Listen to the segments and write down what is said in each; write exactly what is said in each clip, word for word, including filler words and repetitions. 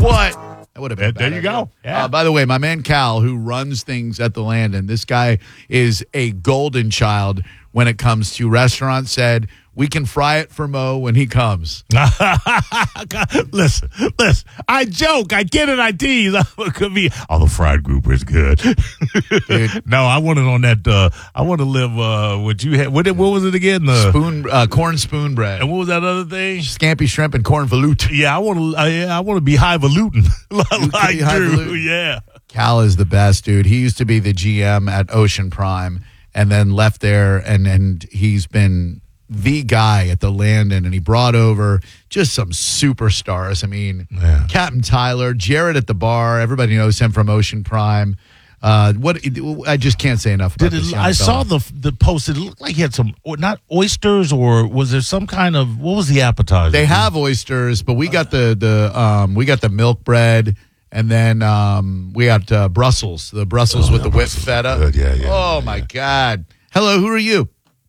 What? That would have been There, there you go. Yeah. Uh, by the way, my man Cal, who runs things at the Landon, this guy is a golden child when it comes to restaurants, said we can fry it for Mo when he comes. listen, listen. I joke. I get it. I tease. It could be, oh, the fried grouper is good. No, I want it on that. Uh, I want to live uh, what you had. What, what was it again? The spoon, uh, corn spoon bread. And what was that other thing? Scampi shrimp and corn veloute. Yeah, I want to. Uh, yeah, I want to be highfalutin. like Drew. Yeah. Cal is the best, dude. He used to be the G M at Ocean Prime and then left there, and and he's been the guy at the Landon, and he brought over just some superstars. I mean, yeah. Captain Tyler, Jared at the bar. Everybody knows him from Ocean Prime. Uh, what I just can't say enough about Did it, this young I fella. saw the the post. It looked like he had some, or not oysters, or was there some kind of, what was the appetizer? They have oysters, but we got the the um, we got the milk bread, and then um, we got uh, Brussels, the Brussels oh, with the whipped feta. Good. Yeah, yeah. Oh yeah, my yeah. God! Hello, who are you?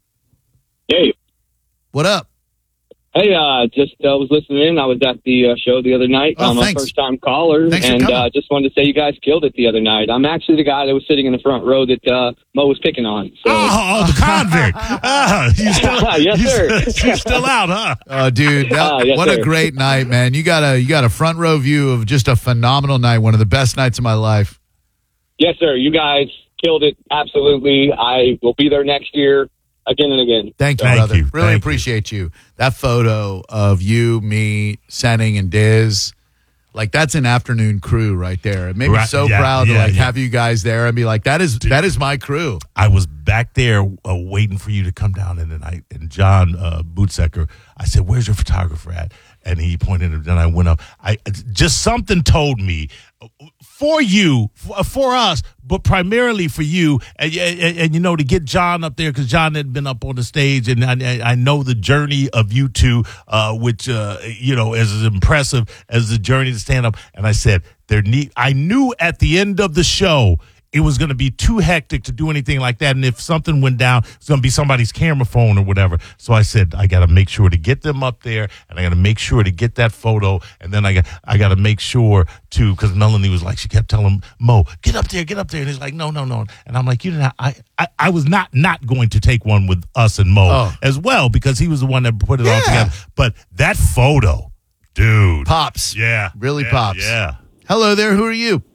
Hey. What up? Hey, uh, just uh, was listening in. I was at the uh, show the other night. Oh, I'm thanks. a first-time caller, Thanks for and coming. uh, just wanted to say you guys killed it the other night. I'm actually the guy that was sitting in the front row that uh, Mo was picking on. So. Oh, the convict. uh, you still, yes, you sir. Still, you're still out, huh? Oh, dude, that, Uh, yes, what sir. a great night, man! You got a you got a front row view of just a phenomenal night, one of the best nights of my life. Yes, sir. You guys killed it. Absolutely. I will be there next year. Again and again. Thank you, Thank brother. you. Really Thank appreciate you. That photo of you, me, Senning, and Diz, like that's an afternoon crew right there. It made me Right, so yeah, proud to yeah, like yeah. have you guys there and be like, that is that is my crew. I was back there uh, waiting for you to come down, and then I and John uh, Bootsecker, I said, "Where's your photographer at?" And he pointed, and then I went up. I just something told me for you, for, for us, but primarily for you, and, and, and you know, to get John up there because John had been up on the stage, and I, I know the journey of you two, uh, which uh, you know is as impressive as the journey to stand up. And I said, there need. I knew at the end of the show, it was going to be too hectic to do anything like that. And if something went down, it's going to be somebody's camera phone or whatever. So I said, I got to make sure to get them up there, and I got to make sure to get that photo. And then I got I got to make sure to, because Melanie was like, she kept telling Mo, get up there, get up there. And he's like, no, no, no. And I'm like, you didn't have, I, I, I was not not going to take one with us and Mo Oh. as well, because he was the one that put it Yeah. all together. But that photo, dude. Pops. Yeah. Really yeah, pops. Yeah. Hello there. Who are you?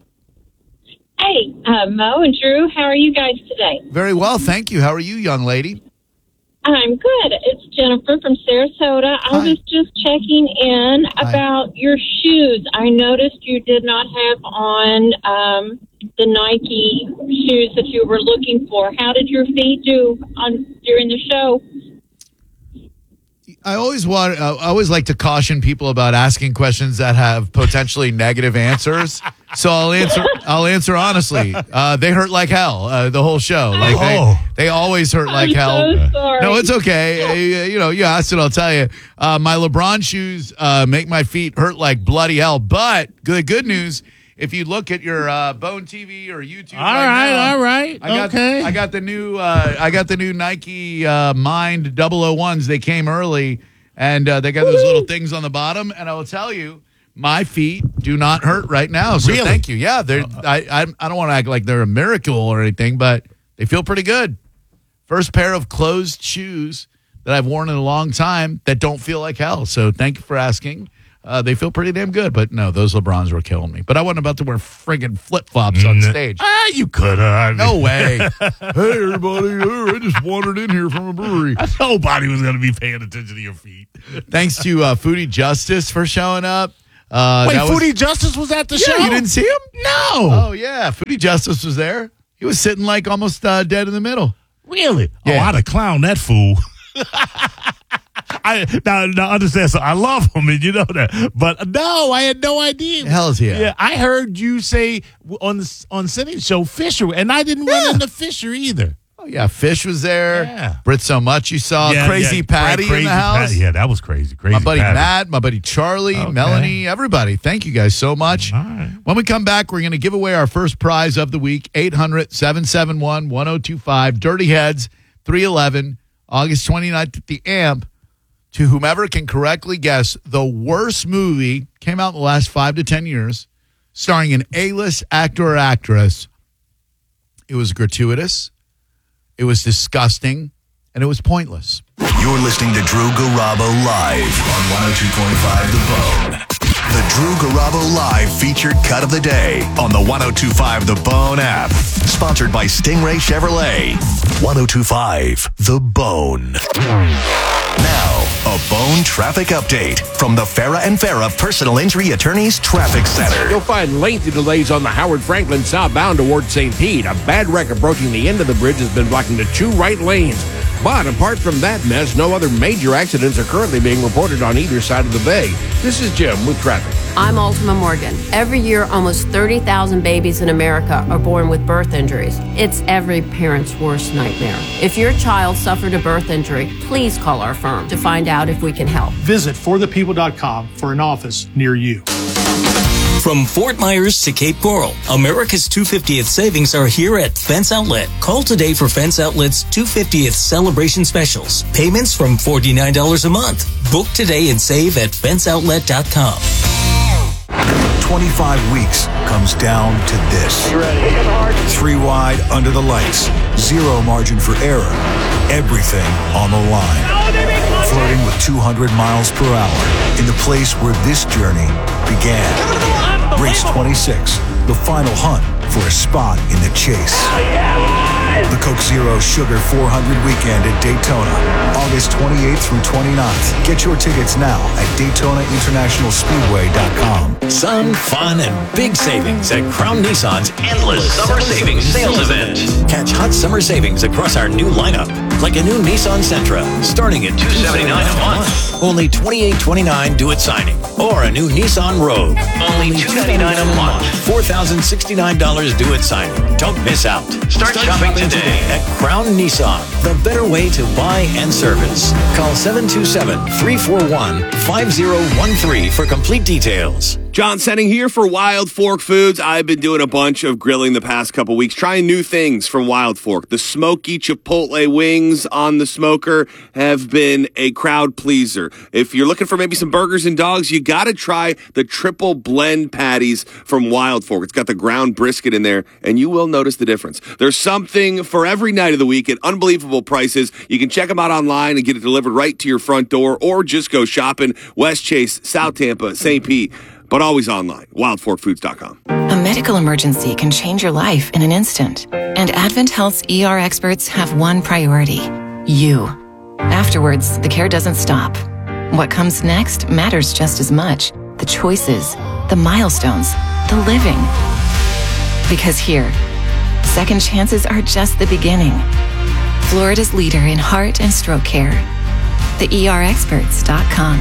Hey, uh, Mo and Drew, how are you guys today? Very well, thank you. How are you, young lady? I'm good. It's Jennifer from Sarasota. I Hi. was just checking in Hi. about your shoes. I noticed you did not have on um, the Nike shoes that you were looking for. How did your feet do on during the show? I always want. Uh, I always like to caution people about asking questions that have potentially negative answers. So I'll answer. I'll answer honestly. Uh, they hurt like hell. Uh, the whole show. Like Oh. they, they always hurt like I'm hell. so sorry. No, it's okay. Uh, you know, you asked it. I'll tell you. Uh, my LeBron shoes uh, make my feet hurt like bloody hell. But the good news, if you look at your uh, Bone T V or YouTube, All right, right, now, all right. I got, okay. I got the new. Uh, I got the new Nike uh, Mind double oh ones. They came early, and uh, they got those little things on the bottom. And I will tell you, my feet do not hurt right now. So Really? thank you. Yeah, they're. I I, I don't want to act like they're a miracle or anything, but they feel pretty good. First pair of closed shoes that I've worn in a long time that don't feel like hell. So thank you for asking. Uh, they feel pretty damn good, but no, those LeBrons were killing me. But I wasn't about to wear friggin' flip flops on stage. Ah, you could have. No way. Hey, everybody. uh, I just wandered in here from a brewery. Nobody was going to be paying attention to your feet. Thanks to uh, Foodie Justice for showing up. Uh, Wait, that was- Foodie Justice was at the Yeah, show? you didn't see him? No. Oh, yeah. Foodie Justice was there. He was sitting like almost uh, dead in the middle. Really? Yeah. Oh, I'd have clowned that fool. I now, now understand. So I love him, and you know that. But no, I had no idea. Hell's yeah. Yeah, I heard you say on the on Cindy's show Fisher, and I didn't Yeah. run into Fisher either. Oh, yeah. Fish was there. Yeah. Brit So Much you saw. Yeah, Crazy yeah, Patty cra- in the crazy house. Patty. Yeah, that was crazy. Crazy. My buddy Patty. Matt, my buddy Charlie, Okay. Melanie, everybody. Thank you guys so much. All right. When we come back, we're going to give away our first prize of the week, eight hundred, seven seven one, one oh two five. Dirty Heads, three eleven, August twenty-ninth at the A M P. to whomever can correctly guess the worst movie came out in the last five to ten years, starring an A-list actor or actress. It was gratuitous, it was disgusting, and it was pointless. You're listening to Drew Garabo live on one oh two point five The Bone. The Drew Garabo Live featured cut of the day on the one oh two point five The Bone app. Sponsored by Stingray Chevrolet. one oh two point five The Bone. Now, a Bone traffic update from the Farah and Farah Personal Injury Attorneys Traffic Center. You'll find lengthy delays on the Howard Franklin southbound toward Saint Pete. A bad wreck approaching the end of the bridge has been blocking the two right lanes. But apart from that mess, no other major accidents are currently being reported on either side of the bay. This is Jim with traffic. I'm Ultima Morgan. Every year, almost thirty thousand babies in America are born with birth injuries. It's every parent's worst nightmare. If your child suffered a birth injury, please call our firm to find out if we can help. Visit for the people dot com for an office near you. From Fort Myers to Cape Coral, America's two hundred fiftieth savings are here at Fence Outlet. Call today for Fence Outlet's two hundred fiftieth celebration specials. Payments from forty-nine dollars a month. Book today and save at fence outlet dot com. twenty-five weeks comes down to this. Three wide under the lights. Zero margin for error. Everything on the line. Flirting with two hundred miles per hour in the place where this journey began. Race twenty-six, the final hunt for a spot in the chase. The Coke Zero Sugar four hundred weekend at Daytona, August twenty-eighth through twenty-ninth. Get your tickets now at Daytona International Speedway dot com. Sun, fun, and big savings at Crown Nissan's endless summer savings sales event. Catch hot summer savings across our new lineup, like a new Nissan Sentra, starting at two hundred seventy-nine dollars a month. Only twenty-eight twenty-nine due at signing. Or a new Nissan Rogue, only two hundred ninety-nine dollars a month. four thousand sixty-nine dollars due at signing. Don't miss out. Start, Start shopping, shopping today at Crown Nissan, the better way to buy and service. Call seven two seven, three four one, five zero one three for complete details. John Senning here for Wild Fork Foods. I've been doing a bunch of grilling the past couple weeks, trying new things from Wild Fork. The smoky Chipotle wings on the smoker have been a crowd pleaser. If you're looking for maybe some burgers and dogs, you got to try the triple blend patties from Wild Fork. It's got the ground brisket in there, and you will notice the difference. There's something for every night of the week at unbelievable prices. You can check them out online and get it delivered right to your front door, or just go shopping West Chase, South Tampa, Saint Pete. But always online, wild fork foods dot com. A medical emergency can change your life in an instant. And Advent Health's E R experts have one priority: you. Afterwards, the care doesn't stop. What comes next matters just as much. The choices, the milestones, the living. Because here, second chances are just the beginning. Florida's leader in heart and stroke care. the E R experts dot com.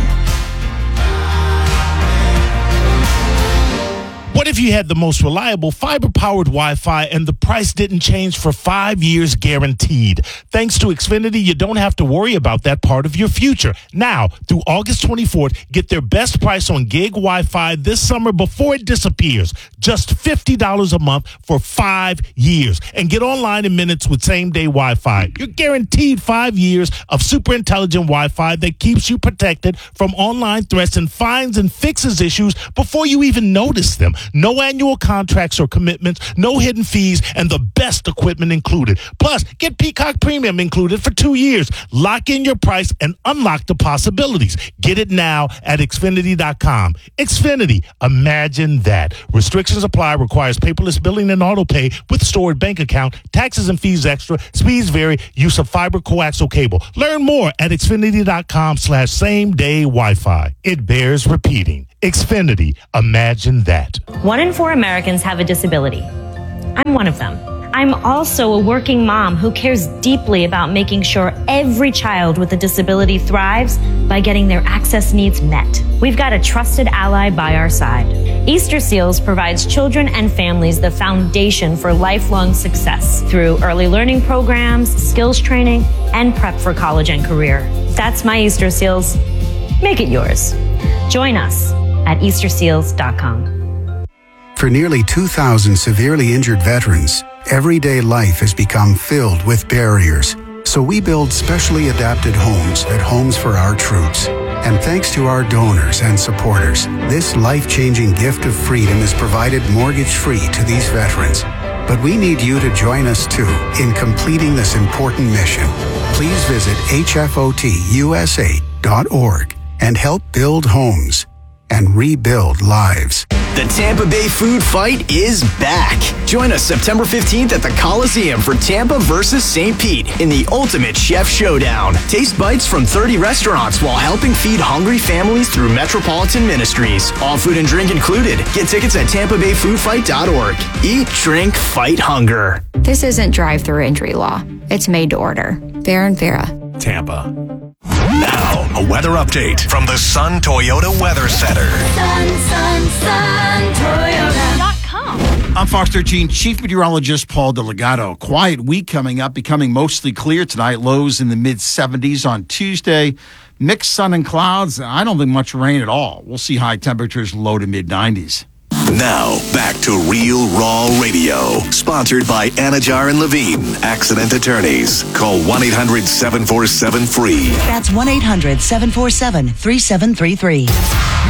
What if you had the most reliable fiber-powered Wi-Fi and the price didn't change for five years guaranteed? Thanks to Xfinity, you don't have to worry about that part of your future. Now, through August twenty-fourth, get their best price on gig Wi-Fi this summer before it disappears. Just fifty dollars a month for five years. And get online in minutes with same-day Wi-Fi. You're guaranteed five years of super intelligent Wi-Fi that keeps you protected from online threats and finds and fixes issues before you even notice them. No annual contracts or commitments, no hidden fees, and the best equipment included. Plus, get Peacock Premium included for two years. Lock in your price and unlock the possibilities. Get it now at Xfinity dot com. Xfinity, imagine that. Restrictions apply, requires paperless billing and auto pay with stored bank account, taxes and fees extra, speeds vary, use of fiber coaxial cable. Learn more at Xfinity dot com slash same day Wi-Fi. It bears repeating. Xfinity, imagine that. One in four Americans have a disability. I'm one of them. I'm also a working mom who cares deeply about making sure every child with a disability thrives by getting their access needs met. We've got a trusted ally by our side. Easter Seals provides children and families the foundation for lifelong success through early learning programs, skills training, and prep for college and career. That's my Easter Seals. Make it yours. Join us at Easter Seals dot com. For nearly two thousand severely injured veterans, everyday life has become filled with barriers. So we build specially adapted homes at Homes for Our Troops. And thanks to our donors and supporters, this life-changing gift of freedom is provided mortgage-free to these veterans. But we need you to join us too in completing this important mission. Please visit H F O T U S A dot org and help build homes and rebuild lives. The Tampa Bay Food Fight is back. Join us September fifteenth at the Coliseum for Tampa versus Saint Pete in the ultimate chef showdown. Taste bites from thirty restaurants while helping feed hungry families through Metropolitan Ministries. All food and drink included. Get tickets at Tampa Bay Food Fight dot org. Eat, drink, fight hunger. This isn't drive-through injury law. It's made to order. Vera and Vera. Tampa. Now, a weather update from the Sun Toyota Weather Center. Sun, sun, sun, Toyota dot com. I'm Fox thirteen Chief Meteorologist Paul DeLegato. Quiet week coming up, becoming mostly clear tonight. Lows in the mid seventies on Tuesday. Mixed sun and clouds. I don't think much rain at all. We'll see high temperatures low to mid nineties. Now, back to Real Raw Radio. Sponsored by Anajar and Levine, Accident Attorneys. Call one eight hundred seven four seven free. That's one eight hundred seven four seven three seven three three.